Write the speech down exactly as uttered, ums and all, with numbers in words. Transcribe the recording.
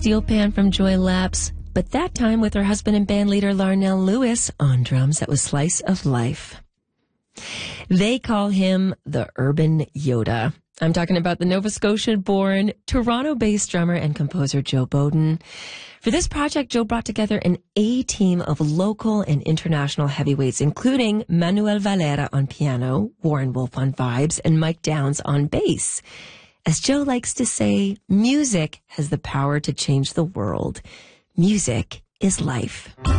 Steel Pan from Joy Lapse, but that time with her husband and bandleader Larnell Lewis on drums. That was Slice of Life. They call him the Urban Yoda. I'm talking about the Nova Scotia-born, Toronto-based drummer and composer Joe Bowden. For this project, Joe brought together an A-team of local and international heavyweights, including Manuel Valera on piano, Warren Wolf on vibes, and Mike Downs on bass. As Joe likes to say, music has the power to change the world. Music is life.